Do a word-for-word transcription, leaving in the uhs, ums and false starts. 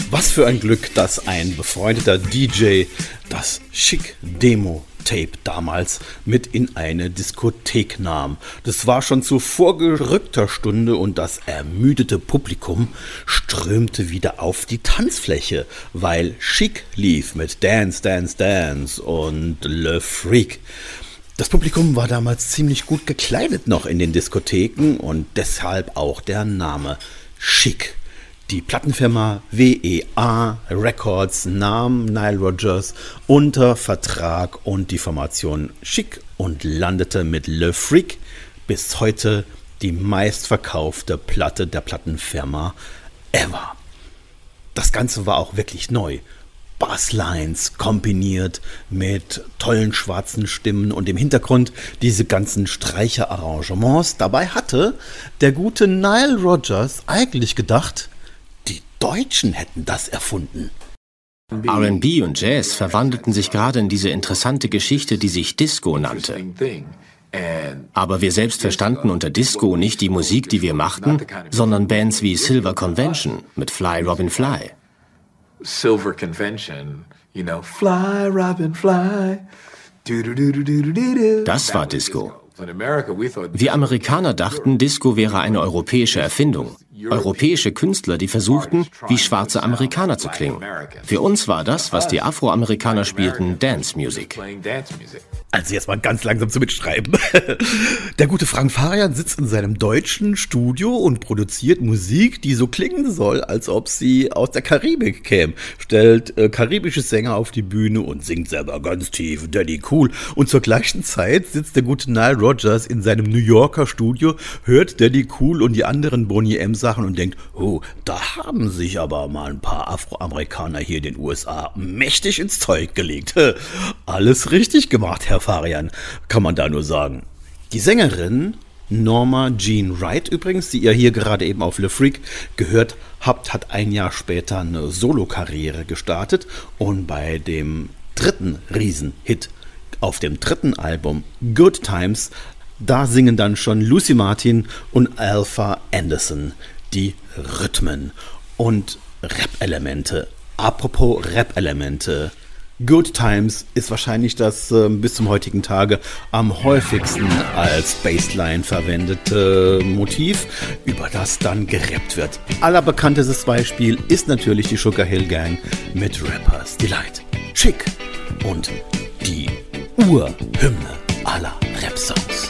Was für ein Glück, dass ein befreundeter D J das Chic-Demo-Tape damals mit in eine Diskothek nahm. Das war schon zu vorgerückter Stunde und das ermüdete Publikum strömte wieder auf die Tanzfläche, weil Chic lief mit Dance, Dance, Dance und Le Freak. Das Publikum war damals ziemlich gut gekleidet noch in den Diskotheken und deshalb auch der Name Chic. Die Plattenfirma W E A Records nahm Nile Rodgers unter Vertrag und die Formation Chic und landete mit Le Freak bis heute die meistverkaufte Platte der Plattenfirma ever. Das Ganze war auch wirklich neu. Basslines kombiniert mit tollen schwarzen Stimmen und im Hintergrund diese ganzen Streicherarrangements. Dabei hatte der gute Nile Rodgers eigentlich gedacht, die Deutschen hätten das erfunden. R and B und Jazz verwandelten sich gerade in diese interessante Geschichte, die sich Disco nannte. Aber wir selbst verstanden unter Disco nicht die Musik, die wir machten, sondern Bands wie Silver Convention mit Fly Robin Fly. Silver Convention, you know, Fly Robin Fly. Das war Disco. Wir Amerikaner dachten, Disco wäre eine europäische Erfindung. Europäische Künstler, die versuchten, wie schwarze Amerikaner zu klingen. Für uns war das, was die Afroamerikaner spielten, Dance Music. Also jetzt mal ganz langsam zum Mitschreiben. Der gute Frank Farian sitzt in seinem deutschen Studio und produziert Musik, die so klingen soll, als ob sie aus der Karibik käme. Stellt äh, karibische Sänger auf die Bühne und singt selber ganz tief, Daddy Cool. Und zur gleichen Zeit sitzt der gute Nile Rodgers in seinem New Yorker Studio, hört Daddy Cool und die anderen Boney M Sachen und denkt, oh, da haben sich aber mal ein paar Afroamerikaner hier in den U S A mächtig ins Zeug gelegt. Alles richtig gemacht, Herr Farian, kann man da nur sagen. Die Sängerin Norma Jean Wright übrigens, die ihr hier gerade eben auf Le Freak gehört habt, hat ein Jahr später eine Solokarriere gestartet und bei dem dritten Riesenhit auf dem dritten Album Good Times, da singen dann schon Lucy Martin und Alpha Anderson die Rhythmen und Rap-Elemente. Apropos Rap-Elemente, Good Times ist wahrscheinlich das äh, bis zum heutigen Tage am häufigsten als Bassline verwendete Motiv, über das dann gerappt wird. Allerbekanntestes Beispiel ist natürlich die Sugar Hill Gang mit Rappers Delight. Chic und die Urhymne aller Rap-Songs.